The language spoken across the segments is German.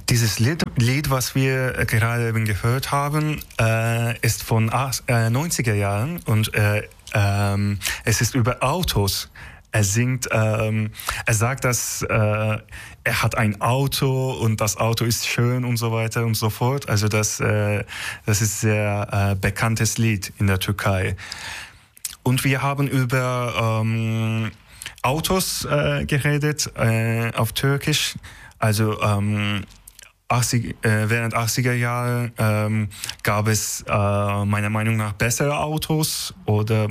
Dieses Lied, was wir gerade eben gehört haben, ist von 90er Jahren und es ist über Autos. Er singt, er sagt, dass er hat ein Auto und das Auto ist schön und so weiter und so fort. Also das ist sehr bekanntes Lied in der Türkei. Und wir haben über Autos geredet auf Türkisch. Also während 80er Jahren gab es meiner Meinung nach bessere Autos oder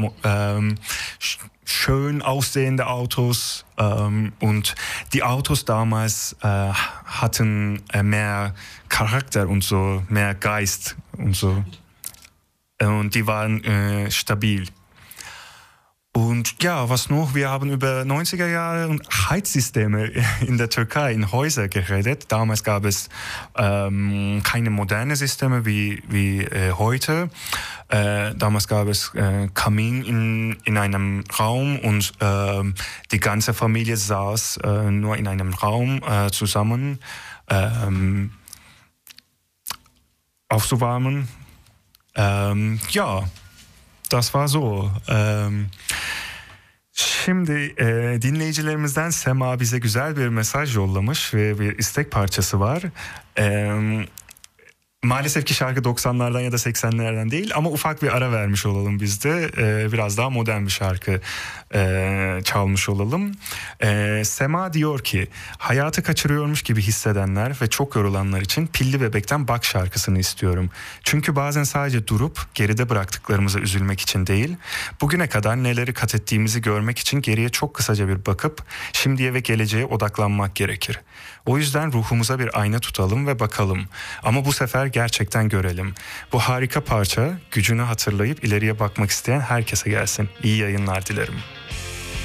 schön aussehende Autos und die Autos damals hatten mehr Charakter und so, mehr Geist und so und die waren stabil. Und ja, was noch? Wir haben über 90er Jahre und Heizsysteme in der Türkei, in Häusern geredet. Damals gab es keine modernen Systeme wie heute. Damals gab es Kamin in einem Raum und die ganze Familie saß nur in einem Raum zusammen aufzuwärmen. Ja. Das var so. Şimdi dinleyicilerimizden Sema bize güzel bir mesaj yollamış ve bir istek parçası var. Maalesef ki şarkı 90'lardan ya da 80'lerden değil ama ufak bir ara vermiş olalım biz de. Biraz daha modern bir şarkı çalmış olalım. Sema diyor ki, hayatı kaçırıyormuş gibi hissedenler ve çok yorulanlar için Pilli Bebek'ten Bak şarkısını istiyorum. Çünkü bazen sadece durup geride bıraktıklarımıza üzülmek için değil, bugüne kadar neleri kat ettiğimizi görmek için geriye çok kısaca bir bakıp şimdiye ve geleceğe odaklanmak gerekir. O yüzden ruhumuza bir ayna tutalım ve bakalım. Ama bu sefer gerçekten görelim. Bu harika parça gücünü hatırlayıp ileriye bakmak isteyen herkese gelsin. İyi yayınlar dilerim.